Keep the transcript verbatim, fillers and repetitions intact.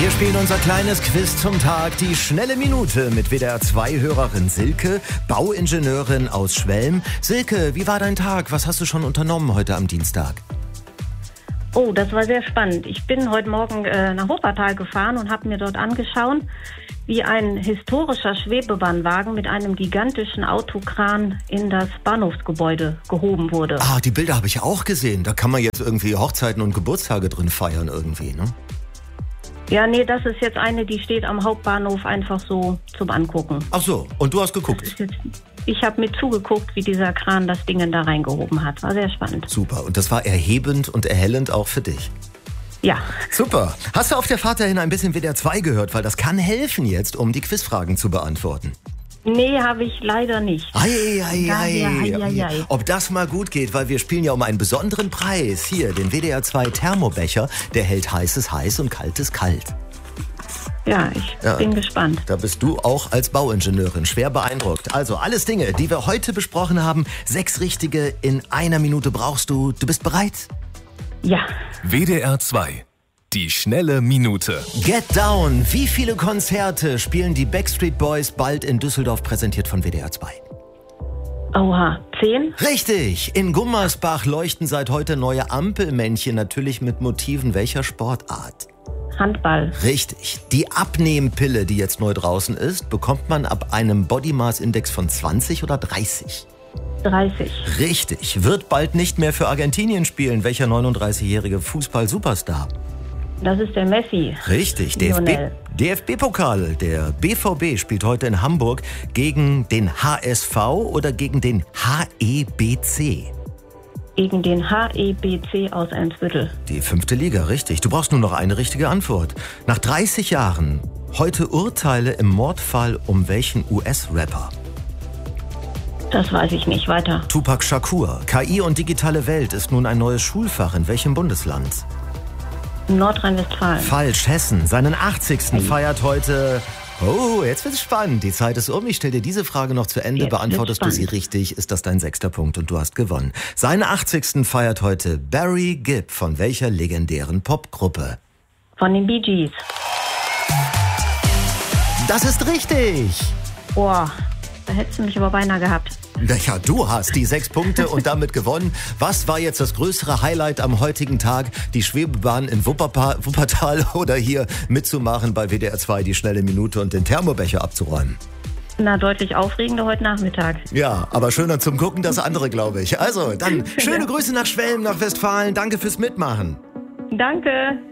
Wir spielen unser kleines Quiz zum Tag, die schnelle Minute mit W D R zwei Hörerin Silke, Bauingenieurin aus Schwelm. Silke, wie war dein Tag? Was hast du schon unternommen heute am Dienstag? Oh, das war sehr spannend. Ich bin heute Morgen äh, nach Wuppertal gefahren und habe mir dort angeschaut, wie ein historischer Schwebebahnwagen mit einem gigantischen Autokran in das Bahnhofsgebäude gehoben wurde. Ah, die Bilder habe ich auch gesehen. Da kann man jetzt irgendwie Hochzeiten und Geburtstage drin feiern irgendwie, ne? Ja, nee, das ist jetzt eine, die steht am Hauptbahnhof einfach so zum Angucken. Ach so, und du hast geguckt? Das ist jetzt, ich habe mit zugeguckt, wie dieser Kran das Ding da reingehoben hat. War sehr spannend. Super, und das war erhebend und erhellend auch für dich. Ja. Super. Hast du auf der Fahrt dahin ein bisschen W D R zwei gehört? Weil das kann helfen jetzt, um die Quizfragen zu beantworten. Nee, habe ich leider nicht. Ei, ei, ei, ei, ei, ei. Ob das mal gut geht, weil wir spielen ja um einen besonderen Preis. Hier, den W D R zwei Thermobecher, der hält heißes heiß und kaltes kalt. Ja, ich Ja, bin gespannt. Da bist du auch als Bauingenieurin schwer beeindruckt. Also alles Dinge, die wir heute besprochen haben. Sechs richtige in einer Minute brauchst du. Du bist bereit? Ja. W D R zwei. Die schnelle Minute. Get Down. Wie viele Konzerte spielen die Backstreet Boys bald in Düsseldorf, präsentiert von W D R zwei? Oha, zehn? Richtig. In Gummersbach leuchten seit heute neue Ampelmännchen, natürlich mit Motiven welcher Sportart? Handball. Richtig. Die Abnehmpille, die jetzt neu draußen ist, bekommt man ab einem Body Mass Index von zwanzig oder dreißig? dreißig. Richtig. Wird bald nicht mehr für Argentinien spielen. Welcher neununddreißigjährige Fußball-Superstar? Das ist der Messi. Richtig. D F B, Lionel. D F B-Pokal. Der B V B spielt heute in Hamburg gegen den H S V oder gegen den H E B C? Gegen den H E B C aus Eimsbüttel. Die fünfte Liga, richtig. Du brauchst nur noch eine richtige Antwort. Nach dreißig Jahren, heute Urteile im Mordfall um welchen U S-Rapper? Das weiß ich nicht. Weiter. Tupac Shakur. K I und digitale Welt ist nun ein neues Schulfach. In welchem Bundesland? Nordrhein-Westfalen. Falsch, Hessen. Seinen achtzigsten feiert heute... Oh, jetzt wird's spannend. Die Zeit ist um. Ich stelle dir diese Frage noch zu Ende. Jetzt Beantwortest du wird's sie spannend. richtig, ist das dein sechster Punkt und du hast gewonnen. Seinen achtzigsten feiert heute Barry Gibb. Von welcher legendären Popgruppe? Von den Bee Gees. Das ist richtig. Boah, da hättest du mich aber beinahe gehabt. Naja, du hast die sechs Punkte und damit gewonnen. Was war jetzt das größere Highlight am heutigen Tag? Die Schwebebahn in Wupperpa- Wuppertal oder hier mitzumachen bei W D R zwei, die schnelle Minute und den Thermobecher abzuräumen? Na, deutlich aufregender heute Nachmittag. Ja, aber schöner zum Gucken das andere, glaube ich. Also, dann schöne Grüße nach Schwelm, nach Westfalen. Danke fürs Mitmachen. Danke.